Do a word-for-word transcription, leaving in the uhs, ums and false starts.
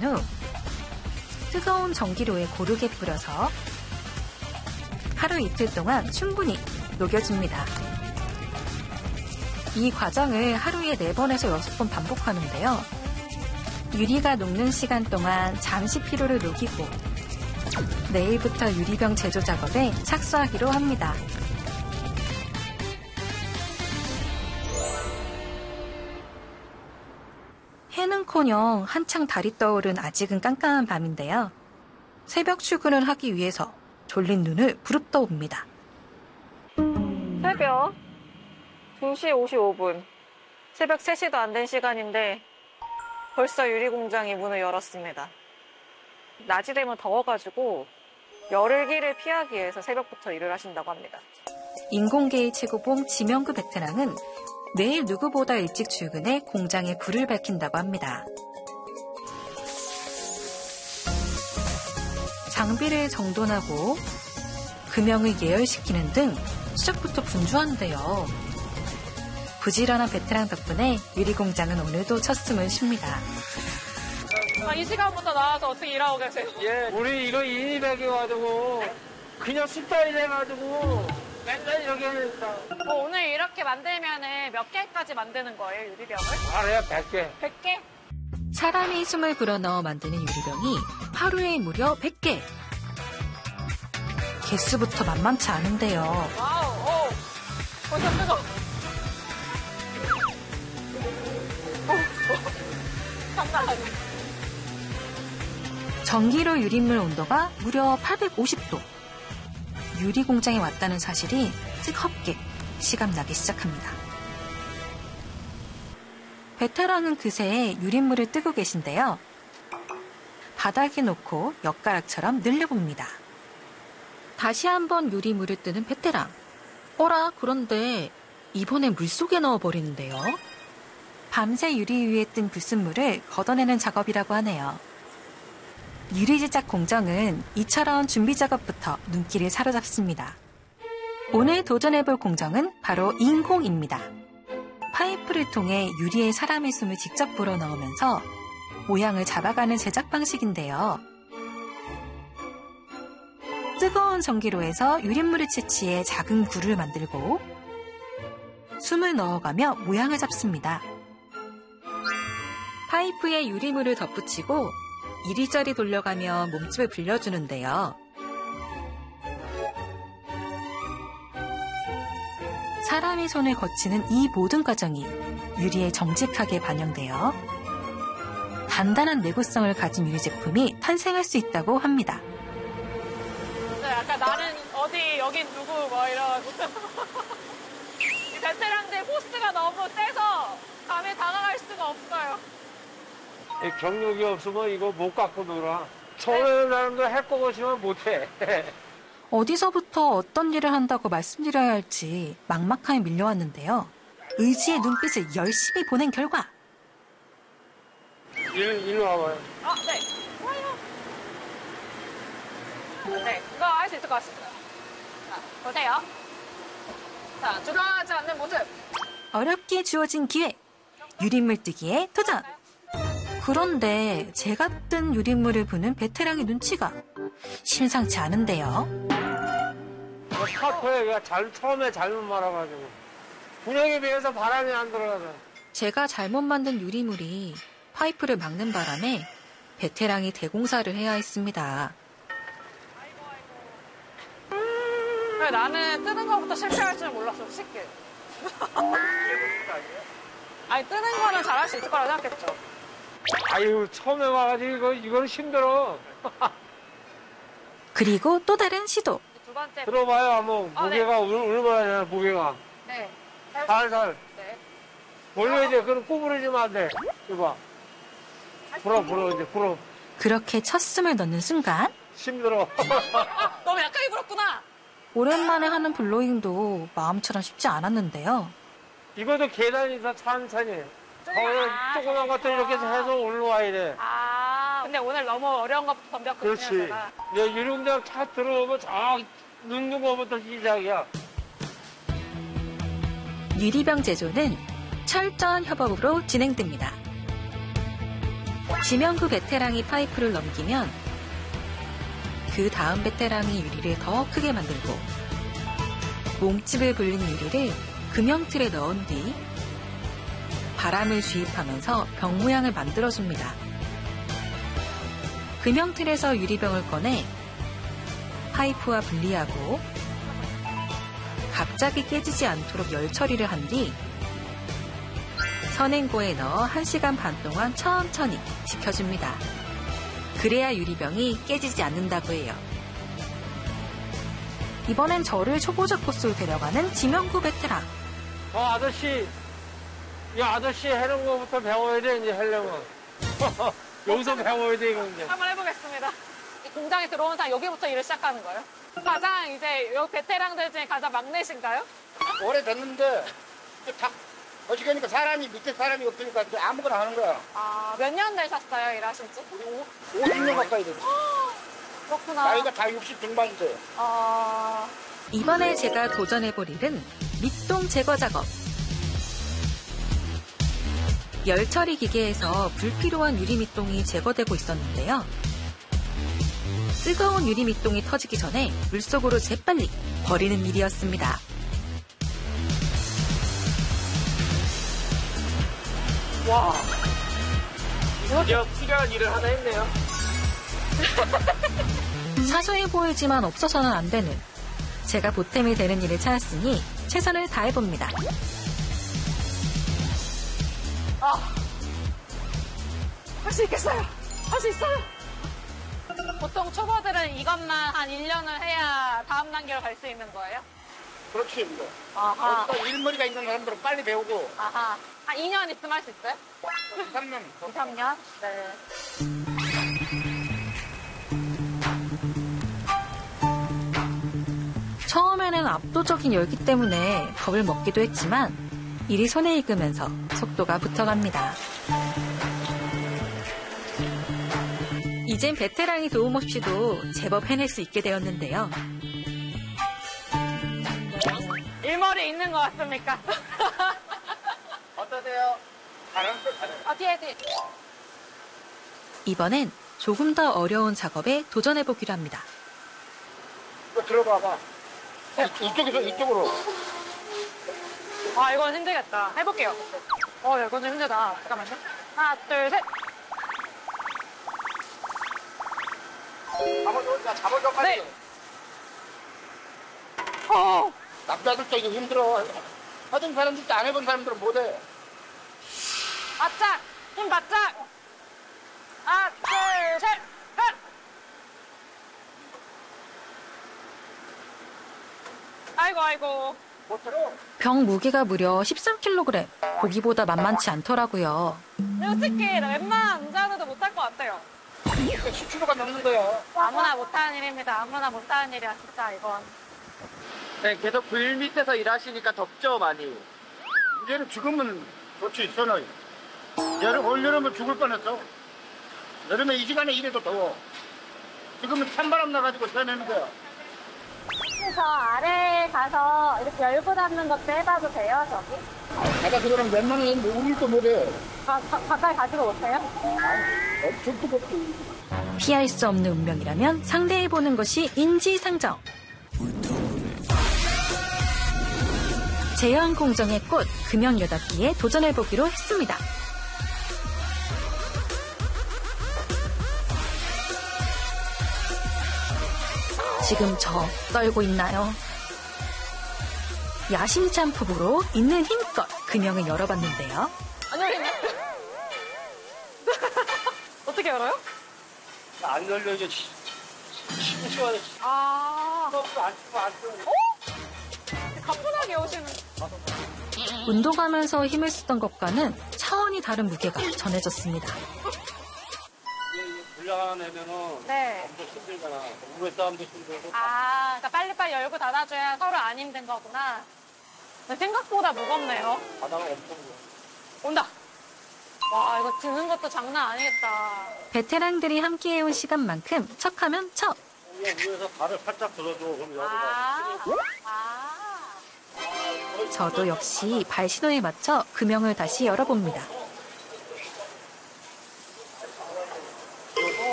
후 뜨거운 전기로에 고르게 뿌려서 하루 이틀 동안 충분히 녹여줍니다. 이 과정을 하루에 네 번에서 여섯 번 반복하는데요. 유리가 녹는 시간 동안 잠시 피로를 녹이고 내일부터 유리병 제조 작업에 착수하기로 합니다. 해는커녕 한창 달이 떠오른 아직은 깜깜한 밤인데요. 새벽 출근을 하기 위해서 졸린 눈을 부릅떠옵니다. 새벽 두 시 오십오 분. 새벽 세 시도 안 된 시간인데 벌써 유리공장이 문을 열었습니다. 낮이 되면 더워가지고 열기를 피하기 위해서 새벽부터 일을 하신다고 합니다. 인공계의 최고봉 지명구 베테랑은 매일 누구보다 일찍 출근해 공장에 불을 밝힌다고 합니다. 장비를 정돈하고 금형을 예열시키는 등 시작부터 분주한데요. 부지런한 베테랑 덕분에 유리공장은 오늘도 첫 숨을 쉽니다. 아, 이 시간부터 나와서 어떻게 일하고 계세요? 예, 우리 이거 인이백이가지고 그냥 숫자리 돼가지고 맨날 이렇게 했다. 어, 오늘 이렇게 만들면 몇 개까지 만드는 거예요, 유리병을? 알아요, 백 개. 백 개? 사람이 숨을 불어넣어 만드는 유리병이 하루에 무려 백 개. 개수부터 만만치 않은데요. 와우, 오, 벌써 뜨거. 장난 아니야. 전기로 유리물 온도가 무려 팔백오십 도. 유리 공장에 왔다는 사실이 뜨겁게 시감나기 시작합니다. 베테랑은 그새 유리물을 뜨고 계신데요. 바닥에 놓고 엿가락처럼 늘려봅니다. 다시 한번 유리물을 뜨는 베테랑. 어라, 그런데 이번엔 물속에 넣어버리는데요. 밤새 유리 위에 뜬 불순물을 걷어내는 작업이라고 하네요. 유리 제작 공정은 이처럼 준비 작업부터 눈길을 사로잡습니다. 오늘 도전해볼 공정은 바로 인공입니다. 파이프를 통해 유리에 사람의 숨을 직접 불어넣으면서 모양을 잡아가는 제작 방식인데요. 뜨거운 전기로에서 유리물을 채취해 작은 굴을 만들고 숨을 넣어가며 모양을 잡습니다. 파이프에 유리물을 덧붙이고 이리저리 돌려가며 몸집을 불려주는데요. 사람이 손을 거치는 이 모든 과정이 유리에 정직하게 반영되어 단단한 내구성을 가진 유리 제품이 탄생할 수 있다고 합니다. 네, 아까 나는 어디, 여긴 누구, 뭐 이러고. 이 베테랑들 포스가 너무 세서 감에 다가갈 수가 없어요. 경력이 없으면 이거 못 갖고 놀아. 처음에 나는 거 할 거 보시면 못해. 어디서부터 어떤 일을 한다고 말씀드려야 할지 막막하게 밀려왔는데요. 의지의 눈빛을 열심히 보낸 결과 일로, 일로 와봐요. 아, 네. 좋아요. 네, 이거 할 수 있을 것 같습니다. 자, 보세요. 자, 주저하지 않는 모습. 어렵게 주어진 기회. 유리물 뜨기에 도전. 그런데 제가 뜬 유리물을 보는 베테랑의 눈치가 심상치 않은데요. 파프가 잘, 처음에 잘못 말아가지고 분양에 비해서 바람이 안 들어가서. 제가 잘못 만든 유리물이 파이프를 막는 바람에 베테랑이 대공사를 해야 했습니다. 그래, 나는 뜨는 거부터 실패할 줄 몰랐어, 쉽게. 아니, 뜨는 거는 잘할 수 있을 거라고 생각했죠. 아유, 처음에 와가지고 이거, 이거는 힘들어. 그리고 또 다른 시도. 두 번째. 들어봐요, 한번. 아, 무게가 네. 얼마나 되나, 무게가. 네. 살살. 네. 올려야 돼. 그럼 구부러지면 안 돼. 이거 봐. 불어, 불어, 이제 불어. 그렇게 첫 숨을 넣는 순간 힘들어. 아, 너무 약하게 불었구나. 오랜만에 하는 블로잉도 마음처럼 쉽지 않았는데요. 이것도 계단에서 천천히. 어, 아, 조그만 것도 이렇게 해서 올라와야 돼. 아, 근데 오늘 너무 어려운 것부터 덤볐거든요. 그렇지. 제가. 내 유령장 차 들어오면 저 눕는 거부터 시작이야. 유리병 제조는 철저한 협업으로 진행됩니다. 지명구 베테랑이 파이프를 넘기면 그 다음 베테랑이 유리를 더 크게 만들고 몸집을 불린 유리를 금형틀에 넣은 뒤 바람을 주입하면서 병 모양을 만들어줍니다. 금형틀에서 유리병을 꺼내 파이프와 분리하고 갑자기 깨지지 않도록 열 처리를 한 뒤 선행고에 넣어 한 시간 반 동안 천천히 식혀줍니다. 그래야 유리병이 깨지지 않는다고 해요. 이번엔 저를 초보자 코스로 데려가는 지명구 베테랑. 어, 아저씨. 이 아저씨 해는 거부터 배워야 돼, 이제 하려면. 여기서 배워야 돼, 이거 이제. 한번 해보겠습니다. 이 공장에 들어온 사람 여기부터 일을 시작하는 거예요? 가장 이제 여기 베테랑들 중에 가장 막내신가요? 오래됐는데 다 어지간히까 사람이 밑에 사람이 없으니까 이제 아무거나 하는 거야. 아, 몇 년 되셨어요, 일하신 지? 오십 년 가까이 됐어. 그렇구나. 나이가 다 육십 중반인데. 어... 이번에 제가 도전해볼 일은 밑동 제거 작업. 열 처리 기계에서 불필요한 유리 밑동이 제거되고 있었는데요. 뜨거운 유리 밑동이 터지기 전에 물속으로 재빨리 버리는 일이었습니다. 와. 드디어 필요한 일을 하나 했네요. 사소해 보이지만 없어서는 안 되는, 제가 보탬이 되는 일을 찾았으니 최선을 다해봅니다. 아, 할 수 있겠어요. 할 수 있어요. 보통 초보들은 이것만 한 일 년을 해야 다음 단계로 갈 수 있는 거예요? 그렇지 뭐. 아하. 또 일머리가 있는 사람들은 빨리 배우고 아하. 한 이 년 있으면 할 수 있어요? 이, 삼 년. 이, 삼 년? 네. 처음에는 압도적인 열기 때문에 겁을 먹기도 했지만 일이 손에 익으면서 속도가 붙어갑니다. 이젠 베테랑이 도움 없이도 제법 해낼 수 있게 되었는데요. 일머리 있는 것 같습니까? 어떠세요? 잘하는 거 잘해. 아, 뒤에, 뒤에. 이번엔 조금 더 어려운 작업에 도전해보기로 합니다. 이거 들어봐봐. 이- 이쪽에서 이쪽으로. 아, 이건 힘들겠다. 해볼게요. 어, 이건 좀 힘들다. 잠깐만요. 하나, 둘, 셋. 잡아줘, 야, 잡아줘 빨리. 네. 어, 남자들도 이거 힘들어. 하던 사람들도 안 해본 사람들은 못해. 바짝! 힘 바짝! 하나, 둘, 셋, 넷! 아이고, 아이고. 못들어. 병 무게가 무려 십삼 킬로그램. 보기보다 만만치 않더라고요. 솔직히 나 웬만한 남자들도 못할 것 같아요. 십 킬로가 넘는 거야. 아무나 못하는 일입니다. 아무나 못하는 일이야, 진짜 이건. 네, 계속 불 밑에서 일하시니까 덥죠, 많이. 이제는 지금은 좋지, 선호이. 여름, 올여름은 죽을 뻔했어. 여름에 이 시간에 일해도 더워. 지금은 찬바람 나가지고 새내는 거야. 그래서 아래에 가서 이렇게 열고 닫는 것도 해봐도 돼요, 저기? 내가 그거랑 웬만하면 우물도 못해. 가, 가, 가까이 가지고 못해요? 엄청 뜨겁지. 피할 수 없는 운명이라면 상대해보는 것이 인지상정. 제왕공정의 꽃 금형 여덟 개에 도전해보기로 했습니다. 지금 저 떨고 있나요? 야심찬 폭으로 있는 힘껏 금형을 열어봤는데요. 안녕히 계세요. 어떻게 열어요? 안 열려, 이제. 시원해. 아, 안 치고 안 치고. 가뿐하게 오시는. 운동하면서 힘을 쓰던 것과는 차원이 다른 무게가 전해졌습니다. 불량하는 애면은 네. 엄청 힘들잖아. 우회 싸움도 힘들고. 아, 그러니까 빨리빨리 열고 닫아줘야 서로 안 힘든 거구나. 근데 생각보다 무겁네요. 바다가 엄청 무거워. 온다. 와, 이거 드는 것도 장난 아니겠다. 베테랑들이 함께해온 시간만큼 척하면 척. 위에 위에서 발을 살짝 들어줘. 그럼 열어봐. 아, 아. 저도 역시 발신호에 맞춰 금형을 다시 열어봅니다.